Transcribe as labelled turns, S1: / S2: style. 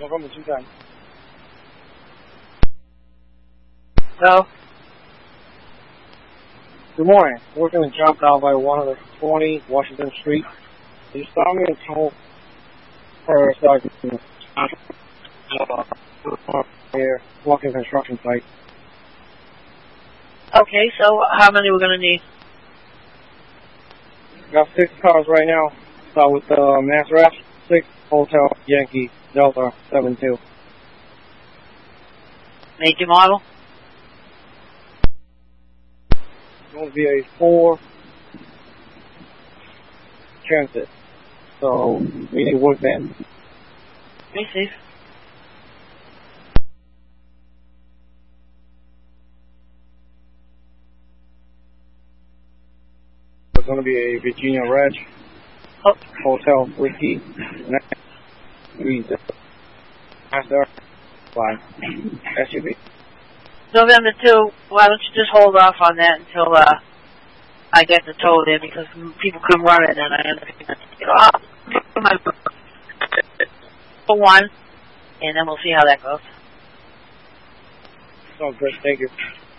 S1: November 210.
S2: So,
S1: Good morning. Working in job out by 120 Washington Street. You saw me and told her starting here, walking construction site.
S2: okay, so how many we're going to need?
S1: Got 6 cars right now. Start with Mass Rap 6 Hotel Yankee Delta 72.
S2: Make your model?
S1: It's going to be a 4 Transit. So we need work then.
S2: Let me see.
S1: It's going to be a Virginia Reg Hotel Whiskey Master by SUV.
S2: November 2, why don't you just hold off on that until I get the tow there, because people come running and I understand. For one, and then we'll see how that goes.
S1: Oh, great. Thank you.